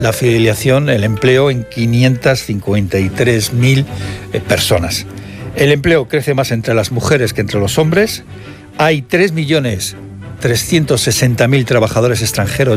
la afiliación, el empleo en 553.000 personas. El empleo crece más entre las mujeres que entre los hombres. Hay 3.360.000 trabajadores extranjeros